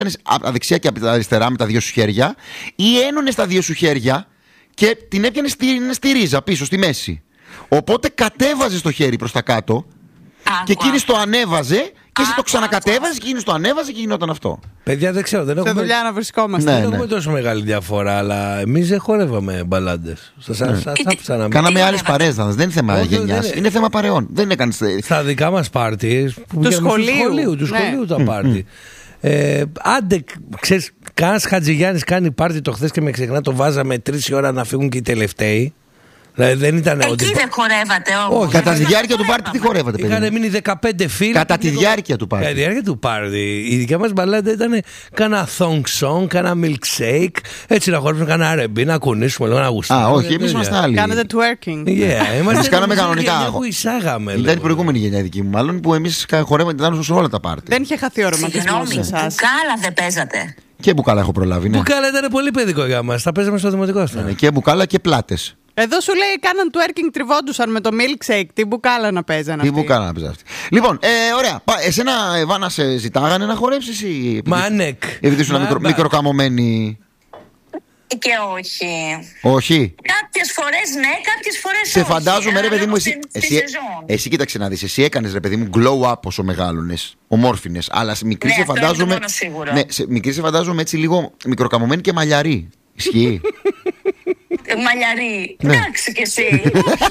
από τα δεξιά και από τα αριστερά με τα δύο σου χέρια, ή ένωνες τα δύο σου χέρια και την έπιανες στη ρίζα πίσω, στη μέση. Οπότε κατέβαζες το χέρι προς τα κάτω και εκείνης το ανέβαζε και εσύ το ξανακατέβαζες και εκείνης το ανέβαζε και γινόταν αυτό. Παιδιά, δεν ξέρω, δεν έχουμε. Σε δουλειά να βρισκόμαστε. Δεν έχουμε τόσο μεγάλη διαφορά, αλλά εμείς δεν χορεύαμε μπαλάντες. Σας άφησα να. Κάναμε άλλες παρέες, δεν είναι θέμα γενιάς. Είναι θέμα παρεών. Δεν έκανες. Στα δικά μας πάρτι. Του σχολείου. Του σχολείου τα πάρτι. Άντε, ξέρεις, κανένας Χατζηγιάννης κάνει πάρτι το χθες και με ξεχνά, το βάζαμε 3 ώρα να φύγουν και οι τελευταίοι. Δηλαδή δεν ήταν εκεί δεν χορεύατε όμως. Όχι, κατά τη διάρκεια του πάρτι τι χορεύατε, παιδιά? Είχαν μείνει 15 φίλοι. Κατά τη διάρκεια του πάρτι. Κατά τη διάρκεια του πάρτι. Η δικιά μας μπαλάντα ήταν κάνα thong song, κάνα milkshake. Έτσι να χορεύουμε, κάνα R&B, να κουνήσουμε λίγο, να γουστάρουμε. Όχι, εμείς είμαστε άλλοι. Κάνετε twerking. Εμείς κάναμε κανονικά. Που εισάγαμε. Ήταν η προηγούμενη γενιά δική μου, μάλλον, που εμείς χορεύαμε σε όλα τα πάρτι. Δεν είχε χαθεί ο ρομαντισμός σε εσάς. Μπουκάλα δεν παίζατε? Και μπουκάλα έχω προλάβει. Μπουκάλα ήταν πολύ παιδικό για μας. Τα παίζαμε στο δημοτικό. Και μπουκάλα και πλάτες. Εδώ σου λέει κάναν twerking, τριβόντουσαν με το milkshake. Τι μπουκάλα να παίζαν αυτοί. Τι μπουκάλα να παίζαν αυτοί. Λοιπόν, ωραία. Εσένα, Εβάνα, σε ζητάγανε να χορέψεις ή. Μάνεκ. Επειδή ήσουν μικροκαμωμένη. Και όχι. Όχι. Κάποιες φορές ναι, κάποιες φορές όχι. Σε φαντάζομαι, ρε παιδί μου, εσύ κοίταξε να δεις. Εσύ έκανες, ρε παιδί μου, glow up όσο μεγάλωνες, ομόρφινες. Αλλά σε μικρή σε φαντάζομαι. Ναι, σε μικρή σε φαντάζομαι έτσι λίγο μικροκαμωμένη και μαλλιαρή. Ισχύει? Μαλλιαρή. Εντάξει κι εσύ.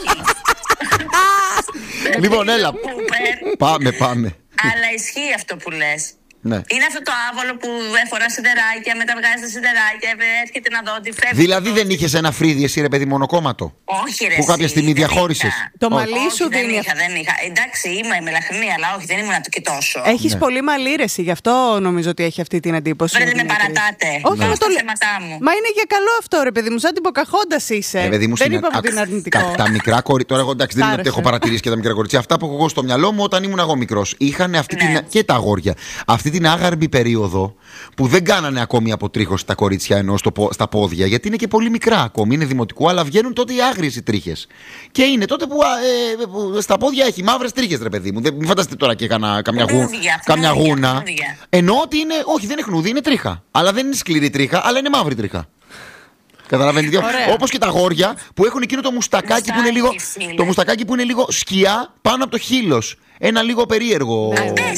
Λοιπόν, έλα. Πάμε. Αλλά ισχύει αυτό που λες. Ναι. Είναι αυτό το άβολο που φορά σιδεράκια, μετά βγάζει τα σιδεράκια, έρχεται να δω ότι φεύγει. Δηλαδή δεν είχες ένα φρύδι εσύ, ρε παιδί, μονοκόμματο? Όχι, ρε. Που κάποια στιγμή διαχώρισες? Το μαλλί σου δεν είχα. Εντάξει, είμαι μελαχρινή, αλλά όχι, δεν ήμουν και τόσο. Έχεις πολύ μαλλί, ρε, γι' αυτό νομίζω ότι έχει αυτή την εντύπωση. Βρε, με παρατάτε. Όχι, με το θέματα μου. Μα είναι για καλό αυτό, ρε παιδί μου, σαν την Ποκαχόντας είσαι. Δεν είπαμε ότι είναι αρνητικό. Τα μικρά κορίτσια, τώρα εγώ εντάξει, δεν είναι ότι έχω παρατηρήσει και τα μικρά κορίτσια. Αυτά που έχω εγώ στο μυαλό μου όταν ήμουν εγώ μικρός. Είχαν αυτή την. Και τα αγόρια. Αυτή την άγαρμπη περίοδο που δεν κάνανε ακόμη αποτρίχωση τα κορίτσια ενώ στα πόδια, γιατί είναι και πολύ μικρά ακόμη, είναι δημοτικό, αλλά βγαίνουν τότε οι άγριες οι τρίχες. Και είναι τότε που στα πόδια έχει μαύρες τρίχες, ρε παιδί μου. Μην φανταστείτε τώρα και καμιά γούνα. Ενώ ότι είναι, όχι, δεν είναι χνούδι, είναι τρίχα. Αλλά δεν είναι σκληρή τρίχα, αλλά είναι μαύρη τρίχα. Καταλαβαίνετε? Όπως και τα αγόρια που έχουν εκείνο το μουστακάκι που είναι λίγο σκιά πάνω από το χείλος. Ένα λίγο περίεργο.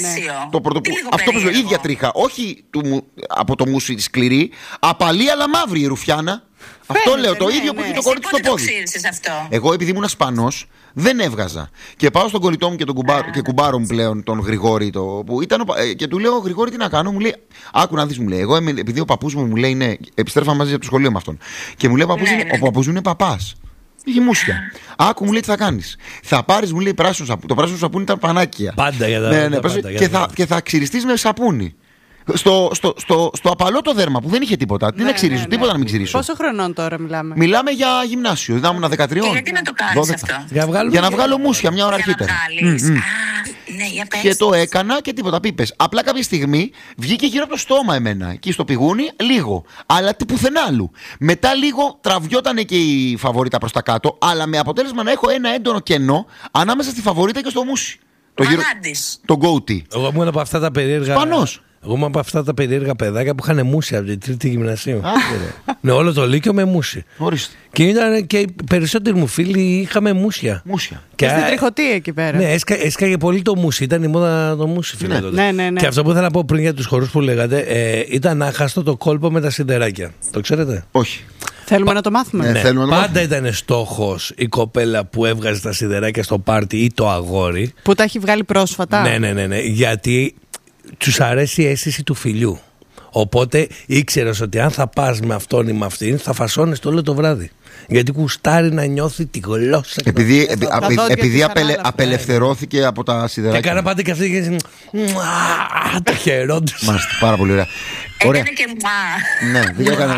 Αυτό που λέω, ίδια τρίχα. Όχι από το μουσι σκληρή, απαλή αλλά μαύρη η ρουφιάνα. Αυτό λέω, το ίδιο που έχει το κορίτσι στο πόδι. Εγώ επειδή ήμουν Σπανός δεν έβγαζα. Και πάω στον κολλητό μου και κουμπάρο μου πλέον, τον Γρηγόρη, και του λέω: Γρηγόρη, τι να κάνω? Μου λέει: άκου να δεις, μου λέει. Εγώ επειδή ο παππούς μου λέει είναι. Επιστρέφαμε μαζί από το σχολείο με αυτόν. Και μου λέει: ο παππούς μου είναι παπάς. Είχε μουσια. Άκου, μου λέει, τι θα κάνεις? Θα πάρεις, μου λέει, πράσινο σαπούνι. Το πράσινο σαπούνι ήταν πανάκια. Πάντα για τα και θα ξυριστείς με σαπούνι. Στο απαλό το δέρμα που δεν είχε τίποτα. Τι να ξυρίσω, τίποτα να μην ξυρίσω. Πόσο χρονών τώρα μιλάμε? Μιλάμε για γυμνάσιο. Δεν ήμουν 13. Και γιατί να το κάνεις αυτό? Για να βγάλω μουσια μια ώρα αρχίτερα. Και το έκανα και τίποτα, πίπες. Απλά κάποια στιγμή βγήκε γύρω από το στόμα εμένα. Εκεί στο πηγούνι, λίγο. Αλλά πουθενά άλλου. Μετά λίγο τραβιότανε και η φαβορίτα προς τα κάτω. Αλλά με αποτέλεσμα να έχω ένα έντονο κενό ανάμεσα στη φαβορίτα και στο μουσι. Το goatee. Εγώ ήμουν από αυτά τα περίεργα. Σπανός. Εγώ ήμουν από αυτά τα περίεργα παιδάκια που είχαν μουσι από την τρίτη γυμνασίου. Ναι, όλο το λύκειο με μουσι. Ορίστε. Και ήταν και οι περισσότεροι μου φίλοι είχαμε μουσια. Και στην τριχωτή εκεί πέρα. Ναι, έσκαγε πολύ το μουσι. Ήταν η μόδα το μουσι, φίλε. Ναι. Και αυτό που ήθελα να πω πριν για τους χορούς που λέγατε, ήταν άχαστο το κόλπο με τα σιδεράκια. Το ξέρετε? Όχι. Θέλουμε να το μάθουμε. Ναι, πάντα ήταν στόχος η κοπέλα που έβγαζε τα σιδεράκια στο πάρτι ή το αγόρι. Που τα έχει βγάλει πρόσφατα. Ναι. Γιατί τους αρέσει η αίσθηση του φιλιού. Οπότε ήξερες ότι αν θα πας με αυτόν ή με αυτήν θα φασώνεις το όλο το βράδυ. Γιατί κουστάρει να νιώθει τη γλώσσα. Επειδή απελευθερώθηκε από τα σιδεράκια. Και κάνα πάντα και αυτή και τα χαιρόντουσαν. Μάλιστα, πάρα πολύ ωραία. Έκανε και μα. Ναι, δεν έκανε.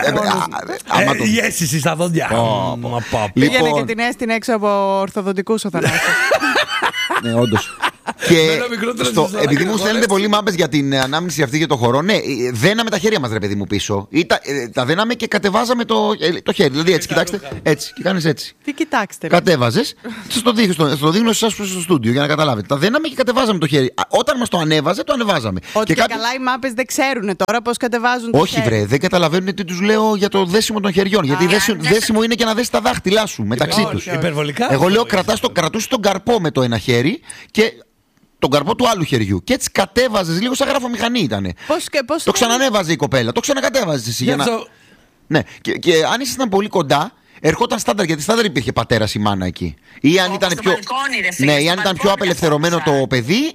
Γέσιση στα δόντια. Πήγαινε και την έστεινε έξω από ορθοδοντικούς ο Θανάσης. Ναι, όντως. Και επειδή μου στέλνετε πολλοί μάπες για την ανάμνηση αυτή και το χορό, ναι, δέναμε τα χέρια μας, ρε παιδί μου, πίσω. Τα δέναμε και κατεβάζαμε το χέρι. Δηλαδή έτσι, κοιτάξτε, έτσι, και κάνεις έτσι. Τι κοιτάξτε. Κατέβαζες, στο δείχνω εσάς στο στούντιο για να καταλάβετε. Τα δέναμε και κατεβάζαμε το χέρι. Όταν μας το ανέβαζε, το ανεβάζαμε. Ότι και καλά οι μάπες δεν ξέρουν τώρα πώς κατεβάζουν το χέρι. Όχι, βρε, δεν καταλαβαίνουν τι τους λέω για το δέσιμο των χεριών. Γιατί δέσιμο είναι και να δέσεις τα δάχτυλά σου μεταξύ τους. Εγώ λέω κρατούσε τον καρπό με το ένα χέρι και τον καρπό του άλλου χεριού. Και έτσι κατέβαζες λίγο σαν γραφομηχανή ήτανε. Πώς το ξανανέβαζε η κοπέλα, το ξανακατέβαζες εσύ. Ναι, και αν ήσασταν πολύ κοντά, ερχόταν στάνταρ, γιατί στάνταρ υπήρχε πατέρας ή μάνα εκεί. Ή αν ήταν πιο, ή αν ήταν πιο απελευθερωμένο το παιδί,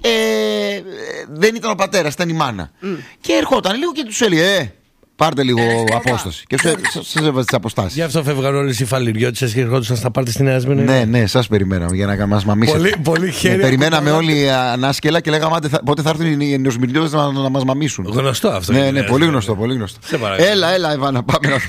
δεν ήταν ο πατέρας, ήταν η μάνα. Και ερχόταν λίγο και τους έλεγε πάρτε λίγο απόσταση. Και σας έβαζε τις αποστάσεις. Γι' αυτό φεύγαν όλες οι φαλιριώτισσες και ερχόντουσαν στα πάρτι στην Νέα Σμύρνη. Ναι, σας περιμέναμε για να μας μαμίσετε. Πολύ χέρι. Περιμέναμε όλοι ανάσκελα και λέγαμε πότε θα έρθουν οι νεοσμυρνιώτες να μας μαμίσουν. Γνωστό αυτό. Ναι, πολύ γνωστό. Έλα, Εβάνα, πάμε να.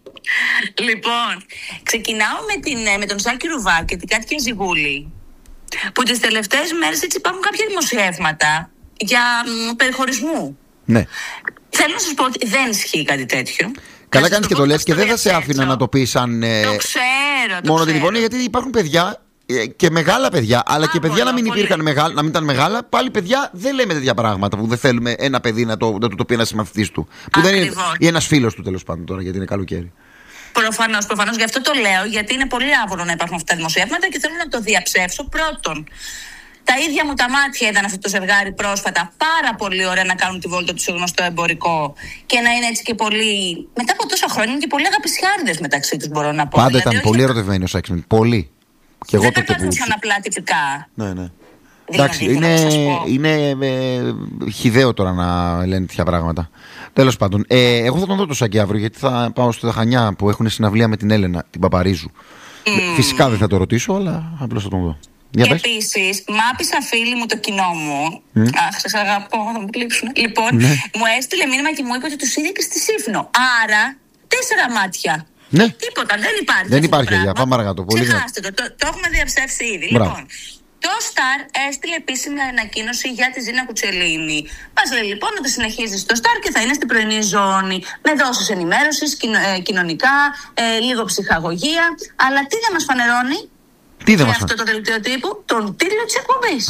Λοιπόν, ξεκινάω με τον Σάκη Ρουβά και την Κάτια Ζιγούλη, που τις τελευταίες μέρες έτσι υπάρχουν κάποια δημοσιεύματα για περιχωρισμού. Ναι. Θέλω να σας πω ότι δεν ισχύει κάτι τέτοιο. Καλά κάνεις και το λες και δεν θα σε άφηνα να το πεις αν. Το ξέρω. Μόνο την υπόνοια, γιατί υπάρχουν παιδιά και μεγάλα παιδιά, αλλά και παιδιά να μην ήταν μεγάλα. Πάλι παιδιά δεν λέμε τέτοια πράγματα που δεν θέλουμε ένα παιδί να το πει ένα συμμαθητής του. Που δεν είναι, ή ένας φίλος του τέλος πάντων τώρα, γιατί είναι καλοκαίρι. Προφανώς. Γι' αυτό το λέω, γιατί είναι πολύ άβολο να υπάρχουν αυτά τα δημοσιεύματα και θέλω να το διαψεύσω. Πρώτον, τα ίδια μου τα μάτια ήταν αυτό το ζευγάρι πρόσφατα. Πάρα πολύ ωραία να κάνουν τη βόλτα του σε γνωστό εμπορικό και να είναι έτσι και πολύ. Μετά από τόσα χρόνια είναι και πολύ αγαπησιάριδες μεταξύ τους, μπορώ να πω. Πάντα δηλαδή, ήταν πολύ ερωτευμένοι ο Σάξμιν. Πολύ. Και εγώ δεν περπάτησαν απλά τυπικά. Ναι. Εντάξει, είναι χυδαίο τώρα να λένε τέτοια πράγματα. Τέλος πάντων, εγώ θα τον δω το Σάκη αύριο, γιατί θα πάω στη Χανιά που έχουν συναυλία με την Έλενα, την Παπαρίζου. Φυσικά δεν θα το ρωτήσω, αλλά απλώς θα τον δω. Επίσης, μάπησα φίλη μου το κοινό μου. Αχ, σας αγαπώ, θα μου κλείψουν. Λοιπόν, μου έστειλε μήνυμα και μου είπε ότι τους είδε και στη Σύφνο. Άρα, 4 μάτια. Ναι. Τίποτα, δεν υπάρχει. Δεν υπάρχει, για πάμε αργά. Ξεχάστε το έχουμε διαψεύσει ήδη. Λοιπόν, το Star έστειλε επίσημη ανακοίνωση για τη Ζήνα Κουτσελίνη. Μας λέει λοιπόν ότι συνεχίζει στο Star και θα είναι στην πρωινή ζώνη. Με δόσεις ενημέρωσης, κοινωνικά, λίγο ψυχαγωγία. Αλλά τι δεν μας φανερώνει? Αυτό το δελτίο τύπου, τον τίτλο της εκπομπής.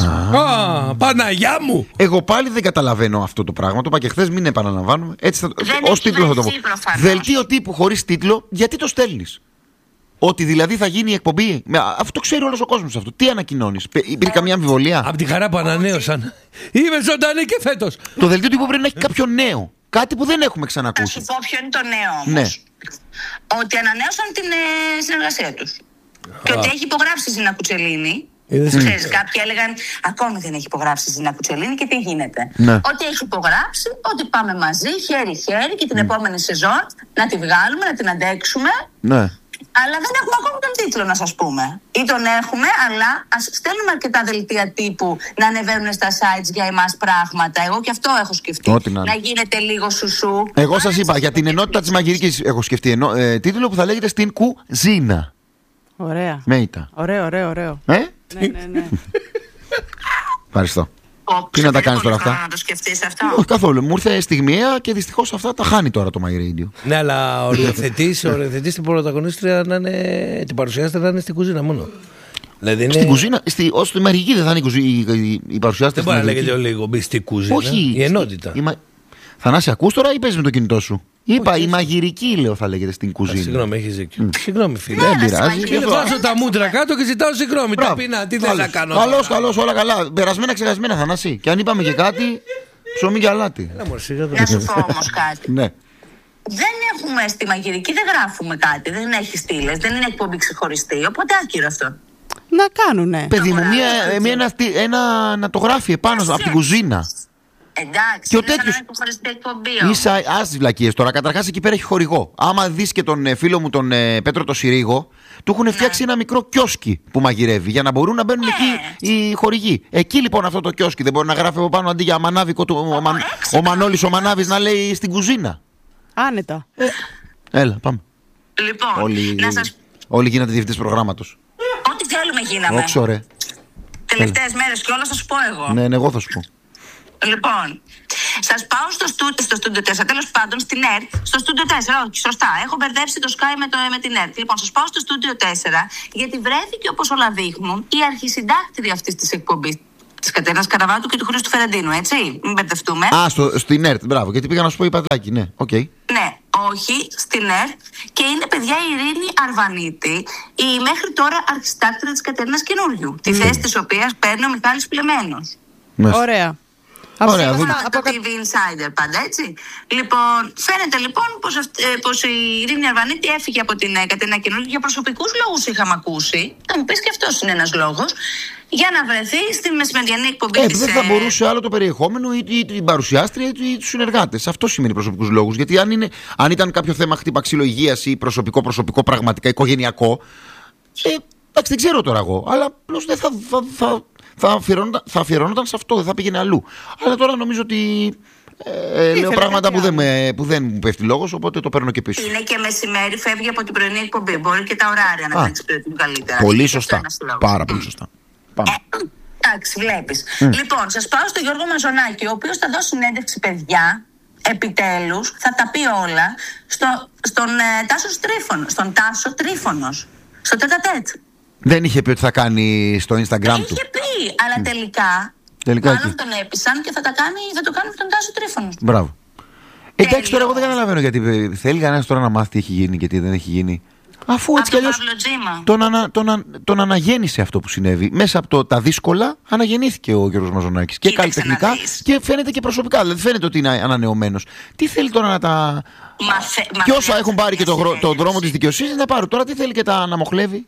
Παναγιά μου! Εγώ πάλι δεν καταλαβαίνω αυτό το πράγμα. Το είπα και χθες, μην επαναλαμβάνουμε. Ως τίτλο θα το πω. Δελτίο τύπου χωρίς τίτλο, γιατί το στέλνεις? Ότι δηλαδή θα γίνει η εκπομπή. Αυτό ξέρει όλος ο κόσμος αυτό. Τι ανακοινώνεις? Υπήρχε καμία αμφιβολία? Από τη χαρά που ανανέωσαν. Είμαι ζωντανή και φέτος. Το δελτίο τύπου πρέπει να έχει κάποιο νέο. Κάτι που δεν έχουμε ξανακούσει. Θα σου πω ποιο είναι το νέο όμως. Ναι. Ότι ανανέωσαν την συνεργασία τους. Και ότι έχει υπογράψει η Ζήνα Κουτσελίνη. Ξέρεις, κάποιοι έλεγαν ακόμη δεν έχει υπογράψει η Ζήνα Κουτσελίνη και τι γίνεται. Ότι έχει υπογράψει, ότι πάμε μαζί χέρι-χέρι και την επόμενη σεζόν να τη βγάλουμε, να την αντέξουμε. Ναι. Αλλά δεν έχουμε ακόμη τον τίτλο, να σας πούμε. Ή τον έχουμε, αλλά ας στέλνουμε αρκετά δελτία τύπου να ανεβαίνουν στα sites για εμάς πράγματα. Εγώ και αυτό έχω σκεφτεί. Να γίνεται λίγο σουσού. Εγώ σας είπα για την ενότητα της μαγειρικής έχω σκεφτεί τίτλο που θα λέγεται Στην Κουζίνα. Ωραία. Μέιτα. Ωραίο. Ναι. Ευχαριστώ. Τι να τα κάνεις τώρα αυτά? Να το σκεφτείς αυτό? Όχι καθόλου. Μου ήρθε στιγμιαία και δυστυχώς αυτά τα χάνει τώρα το My Radio. Ναι, αλλά οριοθετείς την πρωταγωνίστρια να είναι. Την παρουσιάστρια να είναι στην κουζίνα μόνο. Δηλαδή είναι... Στην κουζίνα, ως τη μαγειρική δεν θα είναι η παρουσιάστρια? Δεν μπορεί να λέγεται λίγο στην κουζίνα. Όχι. Η ενότητα. Θανάση, ακούς τώρα ή παίζεις με το κινητό σου? Είπα, η μαγειρική λέω θα λέγεται στην κουζίνα. Συγγνώμη, έχεις δίκιο. Συγγνώμη, φίλε. Δεν πειράζει. Και βάζω τα μούτρα κάτω και ζητάω συγγνώμη. Ταπεινά, τι δεν θα κάνω. Καλώς, όλα καλά. Περασμένα, ξεχασμένα, Θανάση. Και αν είπαμε και κάτι, ψωμί και αλάτι. Να σου πω όμως κάτι. Ναι. Δεν έχουμε στη μαγειρική, δεν γράφουμε κάτι. Δεν έχει στήλες, δεν είναι εκπομπή ξεχωριστή. Οπότε άκυρο αυτό. Να κάνουνε. Παιδί μου, ένα να το γράφει επάνω από την κουζίνα. Εντάξει, και ο τέτοιος. Ίσα, ας τις βλακίες τώρα. Καταρχάς εκεί πέρα έχει χορηγό. Άμα δεις και τον φίλο μου τον Πέτρο το Συρίγο, του έχουν φτιάξει ένα μικρό κιόσκι που μαγειρεύει για να μπορούν να μπαίνουν εκεί οι χορηγοί. Εκεί λοιπόν αυτό το κιόσκι δεν μπορεί να γράφει από πάνω αντί για μανάβικο του ο Μανώλης ο Μανάβης να λέει στην κουζίνα. Άνετα. Έλα, πάμε. Λοιπόν, όλοι γίνατε διευθυντές προγράμματος. Ό,τι θέλουμε γίναμε. Όξο, ρε. Τελευταίες μέρες και όλα θα σου πω εγώ. Ναι, εγώ θα σου πω. Λοιπόν, σας πάω στο στούντιο 4, τέλος πάντων στην ΕΡΤ, στο στούντιο 4, όχι, σωστά, έχω μπερδέψει το Sky με την ΕΡΤ. Λοιπόν, σας πάω στο στούντιο 4, γιατί βρέθηκε, όπως όλα δείχνουν, η αρχισυντάκτρια αυτής της εκπομπής, της Κατερίνας Καραβάτου και του Χρήστου Φερεντίνου, έτσι, μην μπερδευτούμε. Στην ΕΡΤ, μπράβο, γιατί πήγα να σου πω η Πατλάκη, ναι, οκ. Ναι, όχι, στην ΕΡΤ, και είναι, παιδιά, η Ειρήνη Αρβανίτη, η μέχρι τώρα αρχισυντάκτρια της Κατερίνας Καινούριου, τη θέση της οποίας παίρνει ο Μιχάλης Πλεμένος. Ωραία. Ωραία, από το TV Insider πάντα, έτσι. Λοιπόν, φαίνεται λοιπόν πως η Ειρήνη Αρβανίτη έφυγε από την Κατερίνα Καινούργια για προσωπικούς λόγους, είχαμε ακούσει. Θα μου πεις και αυτός είναι ένας λόγος. Για να βρεθεί στη μεσημεριανή εκπομπή της. Δεν θα μπορούσε άλλο το περιεχόμενο ή την παρουσιάστρια ή τους συνεργάτες. Αυτό σημαίνει προσωπικούς λόγους. Γιατί αν ήταν κάποιο θέμα χτύπα ξύλο υγείας ή προσωπικό πραγματικά οικογενειακό. Εντάξει, δεν ξέρω τώρα εγώ. Αλλά απλώς δεν θα αφιερώνονταν σε αυτό, δεν θα πήγαινε αλλού. Αλλά τώρα νομίζω ότι λέω πράγματα που δεν μου πέφτει λόγος, οπότε το παίρνω και πίσω. Είναι και μεσημέρι, φεύγει από την πρωινή εκπομπή. Μπορεί και τα ωράρια να τα εξυπηρετούν καλύτερα. Πολύ σωστά. Πάρα πολύ σωστά. Εντάξει, βλέπεις. Λοιπόν, σας πάω στον Γιώργο Μαζονάκη, ο οποίος θα δώσει συνέντευξη, παιδιά. Επιτέλους, θα τα πει όλα στον Τάσο Τρίφωνος. Στο τέτα-τέτ. Δεν είχε πει ότι θα κάνει στο Instagram του. Είχε πει, αλλά τελικά μάλλον τον έπεισαν και θα το κάνει με τον Τάσο Τρίφωνο. Μπράβο. Εντάξει, τώρα εγώ δεν καταλαβαίνω γιατί θέλει κανένας τώρα να μάθει τι έχει γίνει και τι δεν έχει γίνει. Αφού έτσι κι αλλιώς τον αναγέννησε αυτό που συνέβη. Μέσα από τα δύσκολα αναγεννήθηκε ο Γιώργος Μαζονάκης. Και καλλιτεχνικά και φαίνεται και προσωπικά. Δηλαδή φαίνεται ότι είναι ανανεωμένος. Τι θέλει τώρα να τα. Και όσα έχουν πάρει και τον δρόμο της δικαιοσύνης να πάρουν. Τώρα τι θέλει και τα αναμοχλεύει.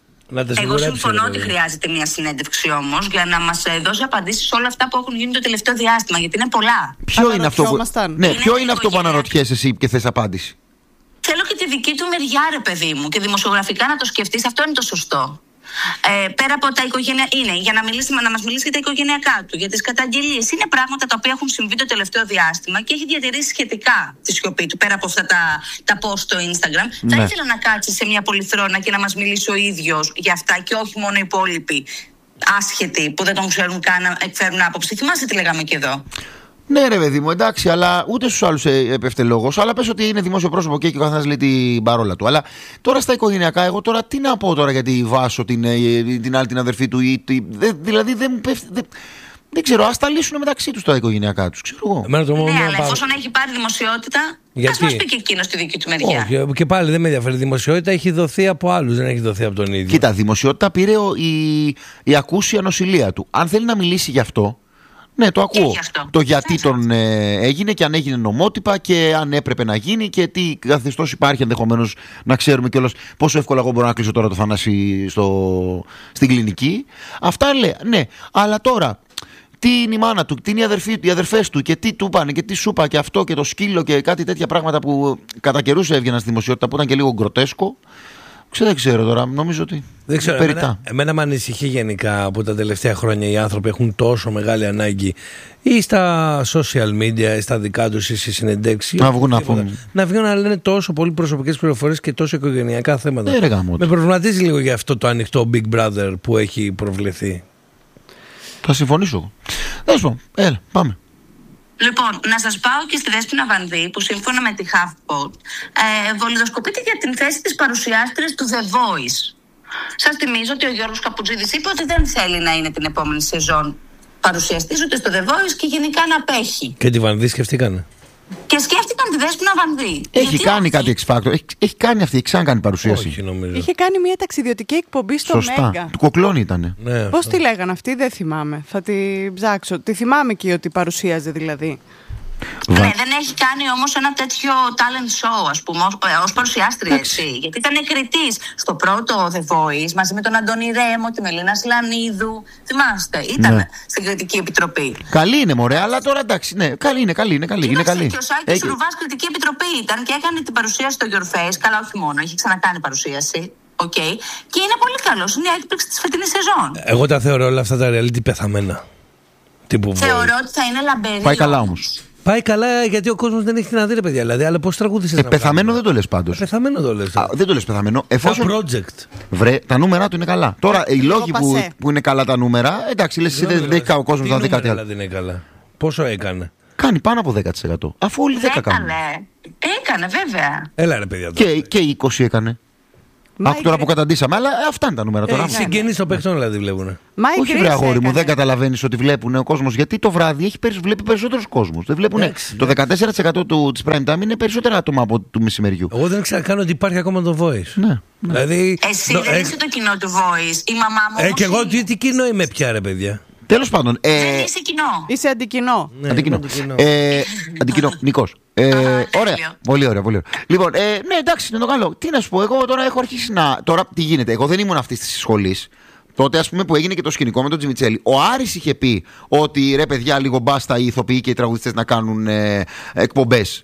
Εγώ συμφωνώ ότι χρειάζεται μια συνέντευξη όμως για να μας δώσει απαντήσεις σε όλα αυτά που έχουν γίνει το τελευταίο διάστημα, γιατί είναι πολλά. Ποιο είναι αυτό που αναρωτιέσαι εσύ και θες απάντηση? Θέλω και τη δική του μεριά, ρε παιδί μου, και δημοσιογραφικά να το σκεφτείς, αυτό είναι το σωστό. Πέρα από τα οικογενειακά, είναι για να μας μιλήσει για τα οικογενειακά του, για τις καταγγελίες. Είναι πράγματα τα οποία έχουν συμβεί το τελευταίο διάστημα και έχει διατηρήσει σχετικά τη σιωπή του. Πέρα από αυτά τα post στο Instagram, θα ήθελα να κάτσει σε μια πολυθρόνα και να μας μιλήσει ο ίδιος για αυτά και όχι μόνο οι υπόλοιποι άσχετοι που δεν τον ξέρουν καν να εκφέρουν άποψη. Θυμάστε τι λέγαμε και εδώ. Ναι, ρε παιδί μου, εντάξει, αλλά ούτε στους άλλους έπεφτε λόγος. Αλλά πες ότι είναι δημόσιο πρόσωπο και ο καθένας λέει την παρόλα του. Αλλά τώρα στα οικογενειακά, εγώ τώρα τι να πω τώρα για τη Βάσο, την άλλη την αδερφή του, δηλαδή δεν μου πέφτει. Δεν ξέρω, ας τα λύσουν μεταξύ τους τα οικογενειακά τους. Ξέρω εγώ. Ναι, αλλά εφόσον έχει πάρει δημοσιότητα, ας μας πει και εκείνος τη δική του μεριά. Όχι, και πάλι δεν με ενδιαφέρει. Η δημοσιότητα έχει δοθεί από άλλους, δεν έχει δοθεί από τον ίδιο. Κοίτα, δημοσιότητα πήρε η ακούσια νοσηλεία του. Αν θέλει να μιλήσει γι' αυτό. Ναι, το ακούω. Το γιατί τον έγινε και αν έγινε νομότυπα και αν έπρεπε να γίνει και τι καθεστώς υπάρχει ενδεχομένως να ξέρουμε κιόλας πόσο εύκολα εγώ μπορώ να κλείσω τώρα το Θανάση στην κλινική. Αυτά λέει, ναι. Αλλά τώρα, τι είναι η μάνα του, τι είναι οι αδερφές του και τι του πάνε και τι σου είπα και αυτό και το σκύλο και κάτι τέτοια πράγματα που κατά καιρούς έβγαιναν στη δημοσιότητα που ήταν και λίγο γκροτέσκο. Δεν ξέρω τώρα, νομίζω ότι. Δεν ξέρω. Εμένα με ανησυχεί γενικά από τα τελευταία χρόνια οι άνθρωποι έχουν τόσο μεγάλη ανάγκη ή στα social media ή στα δικά τους ή στις συνεντεύξεις. Να βγουν να λένε τόσο πολύ προσωπικές πληροφορίες και τόσο οικογενειακά θέματα. Με προβληματίζει λίγο για αυτό το ανοιχτό Big Brother που έχει προβλεφθεί. Θα συμφωνήσω. Έλα, πάμε. Λοιπόν, να σας πάω και στη Δέσποινα Βανδύ που σύμφωνα με τη HuffPost βολιδοσκοπείται για την θέση της παρουσιάστριας του The Voice. Σας θυμίζω ότι ο Γιώργος Καπουτζίδης είπε ότι δεν θέλει να είναι την επόμενη σεζόν παρουσιαστής ούτε στο The Voice και γενικά να απέχει. Και τη Βανδύ σκεφτήκανε. Και σκέφτηκαν τη Δέσποινα Βανδύ. Έχει κάνει κάτι X Factor. Έχει κάνει αυτή, έχει ξανακάνει παρουσίαση. Όχι, νομίζω. Είχε κάνει μια ταξιδιωτική εκπομπή στο Μέγκα. Του Κοκλώνη ήτανε. Ναι, πώς τη λέγανε αυτή, δεν θυμάμαι. Θα τη ψάξω. Τη θυμάμαι και ότι παρουσίαζε δηλαδή. Ναι, δεν έχει κάνει όμως ένα τέτοιο talent show, ας πούμε, ως παρουσιάστρια, έτσι. Γιατί ήταν κριτής στο πρώτο The Voice μαζί με τον Αντώνη Ρέμο, τη Μελίνα Σλανίδου. Θυμάστε, ήταν στην κριτική επιτροπή. Καλή είναι, μωρέ, αλλά τώρα εντάξει, ναι, καλή είναι. Και ο Σάκης Ρουβάς κριτική επιτροπή ήταν και έκανε την παρουσίαση στο Your Face. Καλά, όχι μόνο, έχει ξανακάνει παρουσίαση. Okay. Και είναι πολύ καλός, είναι η έκπληξη της φετινής σεζόν. Εγώ τα θεωρώ όλα αυτά τα reality πεθαμένα. Θεωρώ ότι θα είναι λαμπερή. Πάει καλά όμως. Πάει καλά γιατί ο κόσμος δεν έχει να δει, ρε παιδιά. Δηλαδή, αλλά πώς τραγούδισες να πεθαμένο δεν το λες πάντως. Πεθαμένο το λες. Δεν το λες πεθαμένο. Εφόσον. Project. Βρε, τα νούμερα του είναι καλά. Τώρα, οι λόγοι που είναι καλά τα νούμερα, εντάξει, λες εσύ δεν έχει ο κόσμος να δει κάτι άλλο. Δηλαδή είναι καλά. Πόσο έκανε? Κάνει πάνω από 10%. Αφού όλοι 10 κάνουν. Έκανε, βέβαια. Έλα, ρε παιδιά. Και 20 έκανε. Άκου τώρα που καταντήσαμε, αλλά αυτά είναι τα νούμερα τώρα. Συγγενείς των παιχτών δηλαδή βλέπουν. Όχι, βρε αγόρι μου, δεν καταλαβαίνεις ότι βλέπουν ο κόσμος. Γιατί το βράδυ βλέπει περισσότερους κόσμους. Δεν βλέπουν. Το 14% της prime time είναι περισσότερα άτομα από του μεσημεριού. Εγώ δεν ξέρω καν ότι υπάρχει ακόμα το Voice. Ναι. Δηλαδή, εσύ δεν είσαι το κοινό του Voice. Η μαμά μου. Και εγώ τι κοινό είμαι πια, ρε παιδιά. Τέλος πάντων. Δεν είσαι κοινό. Είσαι αντικοινό. Αντικοινό. Νικός. Ωραία. Πολύ ωραία. Λοιπόν, ναι, εντάξει, είναι το καλό. Τι να σου πω, εγώ τώρα έχω αρχίσει να. Τώρα τι γίνεται, εγώ δεν ήμουν αυτή τη σχολή. Τότε, ας πούμε, που έγινε και το σκηνικό με τον Τζιμιτσέλη. Ο Άρης είχε πει ότι ρε παιδιά, λίγο μπάστα οι ηθοποιοί και οι τραγουδιστές να κάνουν εκπομπές.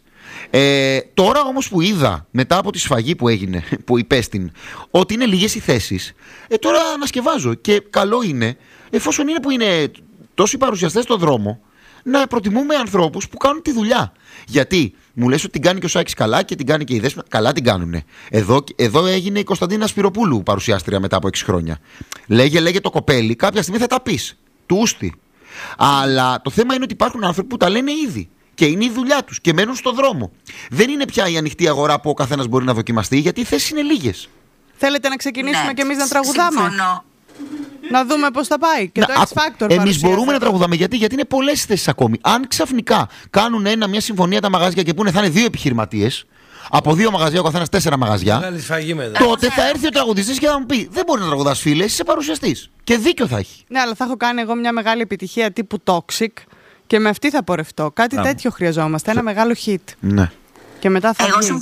Τώρα όμως που είδα, μετά από τη σφαγή που έγινε, που υπέστην, ότι είναι λίγες οι θέσεις, τώρα ανασκευάζω. Και καλό είναι, εφόσον είναι που είναι τόσοι παρουσιαστές στον δρόμο, να προτιμούμε ανθρώπους που κάνουν τη δουλειά. Γιατί μου λες ότι την κάνει και ο Σάκης καλά και την κάνει και η Δέσποινα. Καλά την κάνουνε. Εδώ έγινε η Κωνσταντίνα Σπυροπούλου παρουσιάστρια μετά από 6 χρόνια. Λέγε το κοπέλι, κάποια στιγμή θα τα πεις. Του ούστη. Αλλά το θέμα είναι ότι υπάρχουν άνθρωποι που τα λένε ήδη. Και είναι η δουλειά τους και μένουν στον δρόμο. Δεν είναι πια η ανοιχτή αγορά που ο καθένας μπορεί να δοκιμαστεί, γιατί οι θέσεις είναι λίγες. Θέλετε να ξεκινήσουμε κι εμείς να τραγουδάμε? Συμφωνώ. Να δούμε πώς θα πάει. Και το X Factor. Εμείς μπορούμε να τραγουδάμε γιατί είναι πολλές θέσεις ακόμη. Αν ξαφνικά κάνουν μια συμφωνία τα μαγαζιά και πούνε θα είναι 2 επιχειρηματίες, από 2 μαγαζιά ο καθένας 4 μαγαζιά, τότε θα έρθει ο τραγουδιστής και θα μου πει: δεν μπορεί να τραγουδάς, φίλε, είσαι παρουσιαστής. Και δίκιο θα έχει. Ναι, αλλά θα έχω κάνει εγώ μια μεγάλη επιτυχία τύπου Toxic και με αυτή θα πορευτώ. Κάτι τέτοιο χρειαζόμαστε. Ένα μεγάλο hit. Ναι. Και μετά θα βγει.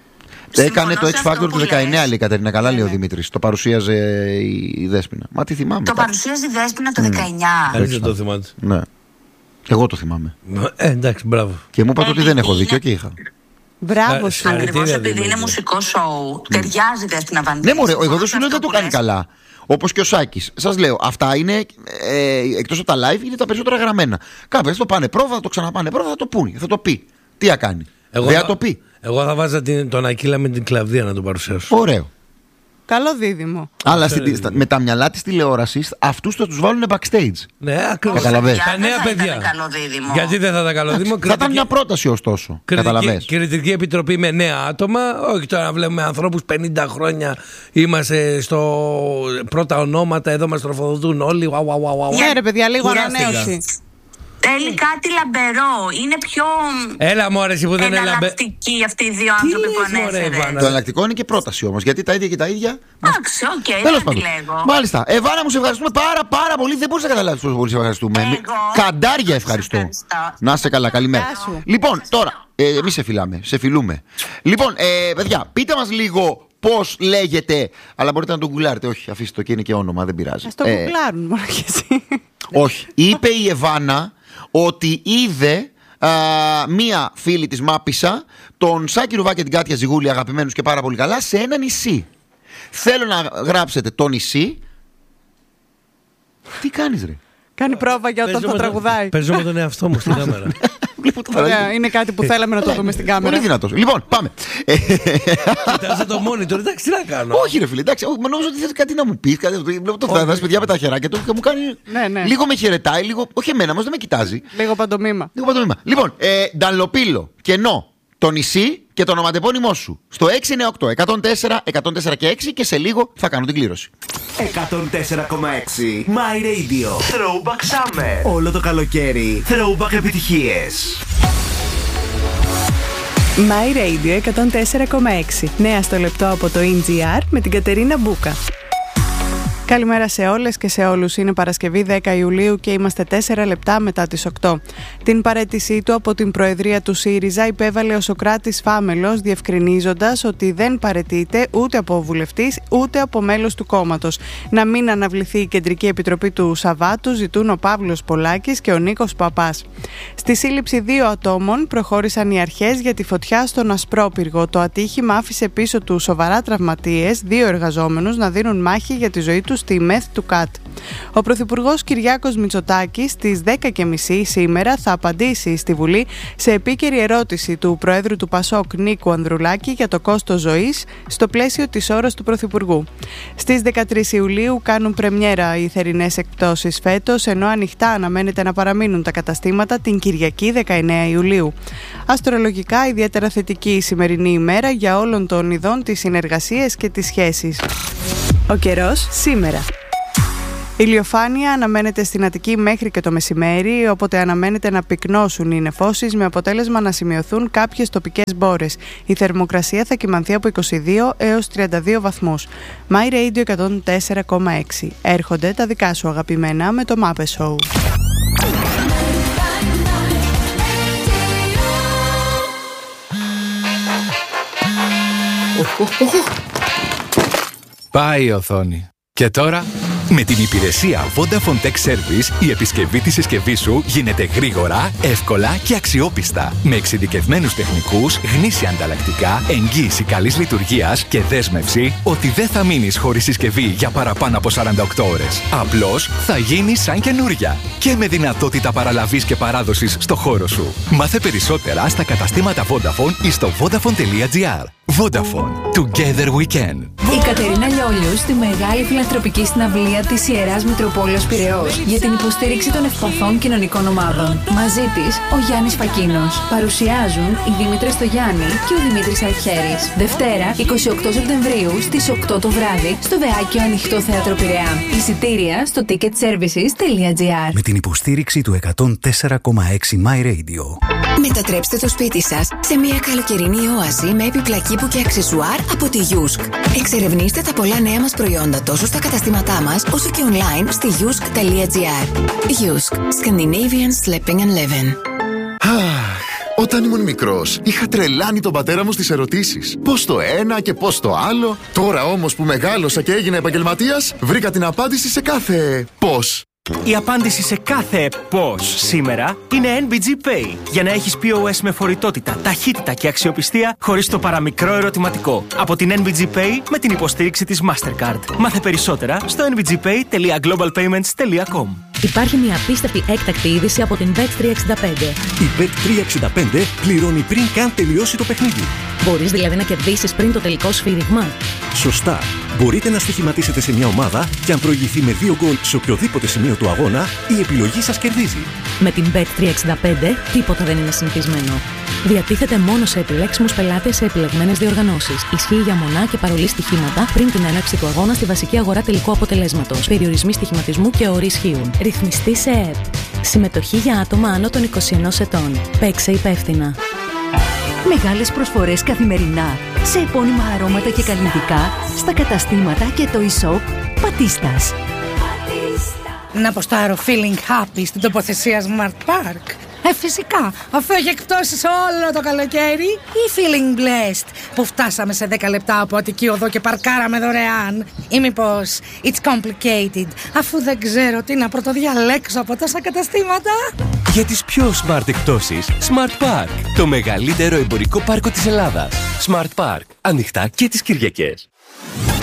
Έκανε το X Factor του 19, λέει η Κατερίνα. Καλά, λέει ο Δημήτρης. Το παρουσίαζε η Δέσποινα. Μα τι θυμάμαι. Το παρουσίαζε η Δέσποινα το 19. Δεν το θυμάται. Ναι. Εγώ το θυμάμαι. Εντάξει, μπράβο. Και μου είπατε ότι δεν έχω δίκιο και είχα. Μπράβο σου. Ακριβώς επειδή είναι μουσικό σοου, ταιριάζει η Δέσποινα Βανδύση. Ναι, μωρέ, εγώ δεν σου λέω ότι δεν το κάνει καλά. Όπως και ο Σάκης. Σας λέω, αυτά είναι εκτός από τα live, είναι τα περισσότερα γραμμένα. Κάποιοι θα το πάνε πρόβα, θα το ξαναπάνε πρόβα, θα το πούνε, θα το πει. Τι θα κάνει. Δεν θα το πει. Εγώ θα βάζα τον Ακύλα με την Κλαβδία να το παρουσιάσω. Ωραίο. Καλό δίδυμο. Αλλά με τα μυαλά της τηλεόρασης αυτούς θα τους βάλουν backstage. Ναι, ακριβώς. Καταλαβαίνεις. Τα νέα παιδιά. Γιατί δεν θα ήταν καλό δίδυμο. Θα ήταν μια πρόταση ωστόσο. Καταλαβαίνεις. Κριτική επιτροπή με νέα άτομα. Όχι τώρα βλέπουμε ανθρώπους 50 χρόνια. Είμαστε στο πρώτα ονόματα. Εδώ μας τροφοδοτούν όλοι. Ναι, ρε παιδιά, λίγο ανανέωση. Θέλει κάτι λαμπερό. Είναι πιο. Έλα, μωρέ, εσύ που δεν είναι λαμπερό. Εναλλακτικοί αυτοί οι 2 άνθρωποι που ανέφερε. Το εναλλακτικό είναι και πρόταση όμως. Γιατί τα ίδια και τα ίδια. Εντάξει, οκ, τέλος πάντων. Μάλιστα. Εβάνα μου, σε ευχαριστούμε πάρα πολύ. Δεν μπορείς να καταλάβεις πόσο πολύ σε ευχαριστούμε. Καντάρια ευχαριστώ. Να είσαι καλά, καλημέρα. Λοιπόν, τώρα, εμείς σε φιλάμε. Σε φιλούμε. Λοιπόν, παιδιά, πείτε μας λίγο. Πώς λέγεται, αλλά μπορείτε να τον γκουλάρετε. Όχι, αφήστε το και είναι και όνομα, δεν πειράζει. Ας το γκουλάρουν μόνο και εσύ. Όχι. Είπε η Εβάνα ότι είδε μία φίλη της Μάπισσα, τον Σάκη Ρουβά και την Κάτια Ζιγούλη, αγαπημένους και πάρα πολύ καλά, σε ένα νησί. Θέλω να γράψετε το νησί. Τι κάνεις, ρε? Κάνει πρόβα για όταν θα τραγουδάει. Παίζω με τον εαυτό μου στην κάμερα. Είναι κάτι που θέλαμε να το δούμε στην κάμερα. Πολύ δυνατός. Λοιπόν, πάμε. Κοιτάζω το monitor, εντάξει, τι να κάνω. Όχι, ρε φίλε, εντάξει. Νόμιζα ότι θες κάτι να μου πεις. Βλέπω το φράδας, παιδιά με τα χεράκια του και μου κάνει. Λίγο με χαιρετάει, λίγο. Όχι εμένα, όμως δεν με κοιτάζει. Λίγο παντομήμα. Λοιπόν, Ντανλοπύλο, κενό, το νησί και το ονοματεπώνυμό σου. Στο 698 104 και 6 και σε λίγο θα κάνω την κλήρωση. 104,6 My Radio Throwback Summer. Όλο το καλοκαίρι Throwback επιτυχίες. My Radio 104,6. Νέα στο λεπτό από το NGR με την Κατερίνα Μπούκα. Καλημέρα σε όλες και σε όλους. Είναι Παρασκευή 10 Ιουλίου και είμαστε 4 λεπτά μετά τις 8. Την παραίτησή του από την Προεδρία του ΣΥΡΙΖΑ υπέβαλε ο Σωκράτης Φάμελος, διευκρινίζοντας ότι δεν παραιτείται ούτε από βουλευτής ούτε από μέλος του κόμματος. Να μην αναβληθεί η Κεντρική Επιτροπή του Σαββάτου, ζητούν ο Παύλος Πολάκης και ο Νίκος Παπάς. Στη σύλληψη 2 ατόμων προχώρησαν οι αρχές για τη φωτιά στον Ασπρόπυργο. Το ατύχημα άφησε πίσω του σοβαρά τραυματίες, 2 εργαζόμενους να δίνουν μάχη για τη ζωή τους στη ΜΕΘ του ΚΑΤ. Ο Πρωθυπουργός Κυριάκος Μητσοτάκης στις 10:30 σήμερα θα απαντήσει στη Βουλή σε επίκαιρη ερώτηση του Προέδρου του ΠΑΣΟΚ Νίκου Ανδρουλάκη για το κόστος ζωής στο πλαίσιο της ώρας του Πρωθυπουργού. Στις 13 Ιουλίου κάνουν πρεμιέρα οι θερινές εκπτώσεις φέτος, ενώ ανοιχτά αναμένεται να παραμείνουν τα καταστήματα την Κυριακή 19 Ιουλίου. Αστρολογικά ιδιαίτερα θετική η σημερινή ημέρα για όλων των ειδών τις συνεργασίες και τις σχέσεις. Ο καιρός σήμερα. Ηλιοφάνεια αναμένεται στην Αττική μέχρι και το μεσημέρι, όποτε αναμένεται να πυκνώσουν οι νεφώσεις με αποτέλεσμα να σημειωθούν κάποιες τοπικές μπόρες. Η θερμοκρασία θα κυμανθεί από 22 έως 32 βαθμούς. My Radio 104,6. Έρχονται τα δικά σου αγαπημένα με το Μάπε Show. Πάει η οθόνη. Και τώρα... Με την υπηρεσία Vodafone Tech Service, η επισκευή της συσκευής σου γίνεται γρήγορα, εύκολα και αξιόπιστα. Με εξειδικευμένους τεχνικούς, γνήσια ανταλλακτικά, εγγύηση καλής λειτουργίας και δέσμευση ότι δεν θα μείνεις χωρίς συσκευή για παραπάνω από 48 ώρες. Απλώς θα γίνει σαν καινούρια. Και με δυνατότητα παραλαβής και παράδοσης στο χώρο σου. Μάθε περισσότερα στα καταστήματα Vodafone ή στο vodafone.gr. Vodafone. Together we can. Η Κατερίνα Λιόλιου στη μεγάλη φιλανθρωπική συναυλία της Ιεράς Μητροπόλεως Πειραιώς για την υποστήριξη των ευπαθών κοινωνικών ομάδων. Μαζί της ο Γιάννης Φακίνος. Παρουσιάζουν η Δήμητρα Στογιάννη και ο Δημήτρης Αρχέρης. Δευτέρα 28 Σεπτεμβρίου στις 8 το βράδυ στο Βεάκιο Ανοιχτό Θέατρο Πειραιά. Εισιτήρια στο ticketservices.gr. Με την υποστήριξη του 104,6 My Radio. Μετατρέψτε το σπίτι σας σε μια καλοκαιρινή όαση με έπιπλα κήπου και αξεσουάρ από τη Yusk. Εξερευνήστε τα πολλά νέα μας προϊόντα τόσο στα καταστήματά μας όσο και online στη yusk.gr. Yusk. Scandinavian Sleeping and Living. Όταν ήμουν μικρός, είχα τρελάνει τον πατέρα μου στις ερωτήσεις. Πώς το ένα και πώς το άλλο. Τώρα όμως που μεγάλωσα και έγινα επαγγελματίας, βρήκα την απάντηση σε κάθε πώς. Η απάντηση σε κάθε πώς σήμερα είναι NBG Pay. Για να έχεις POS με φορητότητα, ταχύτητα και αξιοπιστία χωρίς το παραμικρό ερωτηματικό. Από την NBG Pay με την υποστήριξη της Mastercard. Μάθε περισσότερα στο nbgpay.globalpayments.com. Υπάρχει μια απίστευτη έκτακτη είδηση από την Bet365. Η Bet365 πληρώνει πριν καν τελειώσει το παιχνίδι. Μπορείς δηλαδή να κερδίσεις πριν το τελικό σφύριγμα. Σωστά. Μπορείτε να στοιχηματίσετε σε μια ομάδα και αν προηγηθεί με 2 γκολ σε οποιοδήποτε σημείο του αγώνα, η επιλογή σας κερδίζει. Με την Bet365 τίποτα δεν είναι συνηθισμένο. Διατίθεται μόνο σε επιλέξιμους πελάτες σε επιλεγμένες διοργανώσεις. Ισχύει για μονά και παρολί στοιχήματα πριν την έναρξη του αγώνα στη βασική αγορά τελικού αποτελέσματος. Περιορισμοί στοιχηματισμού και όροι ισχύουν. Ρυθμιστή σε ΕΕΠ. Συμμετοχή για άτομα άνω των 21 ετών. Παίξε υπεύθυνα. Μεγάλες προσφορές καθημερινά σε επώνυμα αρώματα και καλλιτικά στα καταστήματα και το e-shop Πατίστας. Να ποστάρω feeling happy στην τοποθεσία Smart Park. Φυσικά, αφού έχει εκπτώσεις όλο το καλοκαίρι, ή feeling blessed που φτάσαμε σε 10 λεπτά από Αττική Οδό και παρκάραμε δωρεάν, ή μήπως it's complicated αφού δεν ξέρω τι να πρωτοδιαλέξω από τόσα καταστήματα. Για τις πιο smart εκπτώσεις, Smart Park, το μεγαλύτερο εμπορικό πάρκο της Ελλάδας. Smart Park, ανοιχτά και τις Κυριακές.